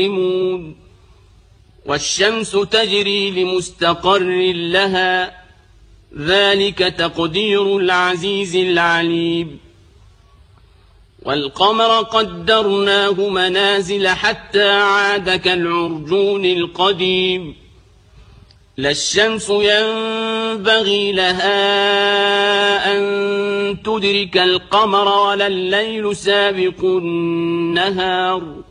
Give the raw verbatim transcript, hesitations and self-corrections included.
والشمس تجري لمستقر لها ذلك تقدير العزيز العليم والقمر قدرناه منازل حتى عاد كالعرجون القديم لا الشمس ينبغي لها أن تدرك القمر ولا الليل سابق النهار